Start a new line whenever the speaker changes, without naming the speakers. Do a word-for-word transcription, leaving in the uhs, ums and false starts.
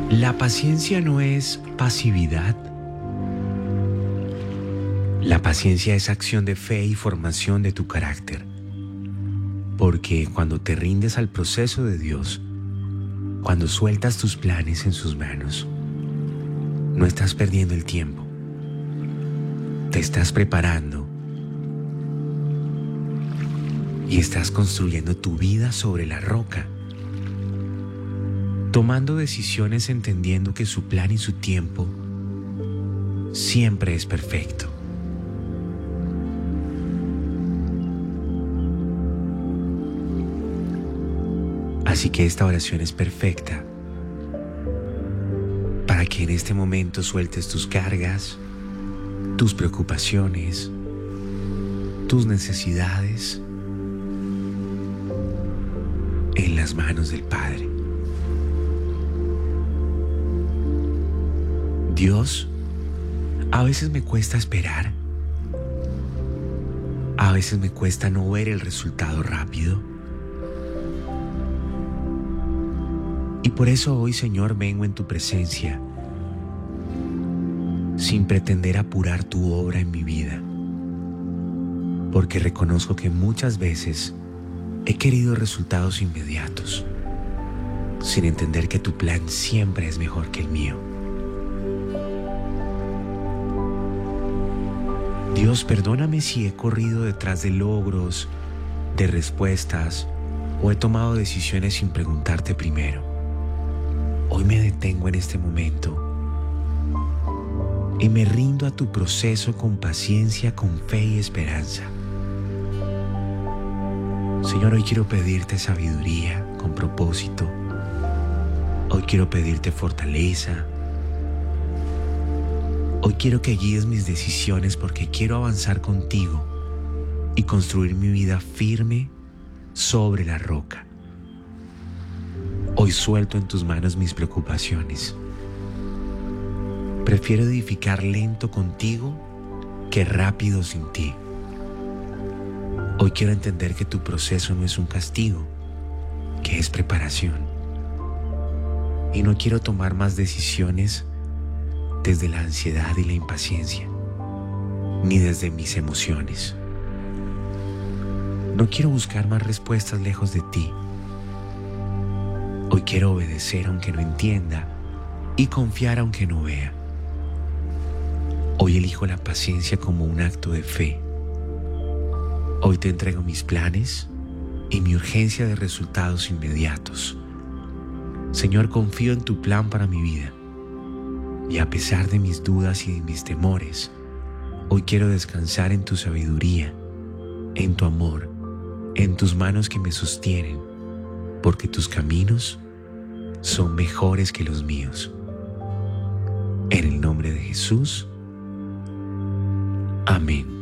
La paciencia no es pasividad. La paciencia es acción de fe y formación de tu carácter. Porque cuando te rindes al proceso de Dios, cuando sueltas tus planes en sus manos, no estás perdiendo el tiempo. Te estás preparando y estás construyendo tu vida sobre la roca, tomando decisiones entendiendo que su plan y su tiempo siempre es perfecto. Así que esta oración es perfecta para que en este momento sueltes tus cargas, tus preocupaciones, tus necesidades en las manos del Padre. Dios, a veces me cuesta esperar, a veces me cuesta no ver el resultado rápido. Y por eso hoy, Señor, vengo en tu presencia, sin pretender apurar tu obra en mi vida, porque reconozco que muchas veces he querido resultados inmediatos, sin entender que tu plan siempre es mejor que el mío. Dios, perdóname si he corrido detrás de logros, de respuestas, o he tomado decisiones sin preguntarte primero. Hoy me detengo en este momento y me rindo a tu proceso con paciencia, con fe y esperanza. Señor, hoy quiero pedirte sabiduría con propósito. Hoy quiero pedirte fortaleza. Hoy quiero que guíes mis decisiones porque quiero avanzar contigo y construir mi vida firme sobre la roca. Hoy suelto en tus manos mis preocupaciones. Prefiero edificar lento contigo que rápido sin ti. Hoy quiero entender que tu proceso no es un castigo, que es preparación. Y no quiero tomar más decisiones desde la ansiedad y la impaciencia, ni desde mis emociones. No quiero buscar más respuestas lejos de ti. Hoy quiero obedecer aunque no entienda y confiar aunque no vea. Hoy elijo la paciencia como un acto de fe. Hoy te entrego mis planes y mi urgencia de resultados inmediatos. Señor, confío en tu plan para mi vida. Y a pesar de mis dudas y de mis temores, hoy quiero descansar en tu sabiduría, en tu amor, en tus manos que me sostienen, porque tus caminos son mejores que los míos. En el nombre de Jesús. Amén.